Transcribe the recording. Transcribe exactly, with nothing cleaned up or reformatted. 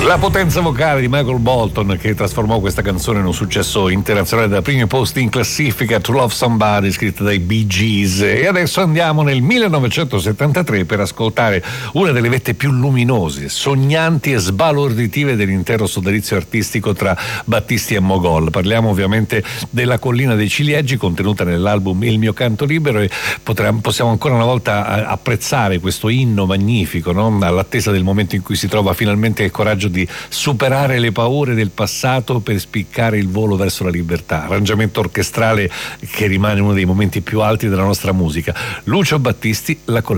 La potenza vocale di Michael Bolton, che trasformò questa canzone in un successo internazionale da primi posti in classifica, To Love Somebody, scritta dai Bee Gees. E adesso andiamo nel millenovecentosettantatré per ascoltare una delle vette più luminose, sognanti e sbalorditive dell'intero sodalizio artistico tra Battisti e Mogol. Parliamo ovviamente della Collina dei Ciliegi, contenuta nell'album Il mio canto libero, e potremmo, possiamo ancora una volta apprezzare questo inno magnifico, no? All'attesa del momento in cui si trova finalmente il coraggio di superare le paure del passato per spiccare il volo verso la libertà. Arrangiamento orchestrale che rimane uno dei momenti più alti della nostra musica. Lucio Battisti, La Collina.